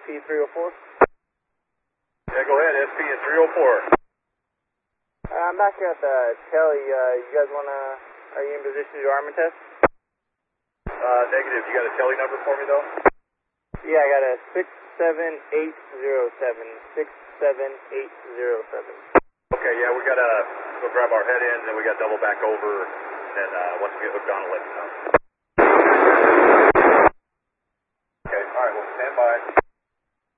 SP304. Yeah, go ahead, SP at 304. I'm back here at the telly. You guys are you in position to do armament test? Negative. You got a telly number for me, though? Yeah, I got a 67807. 67807. Okay, yeah, we got to go grab our head in, and then we got to double back over, and once we get hooked on, I'll let you know. Okay, all right, well, stand by.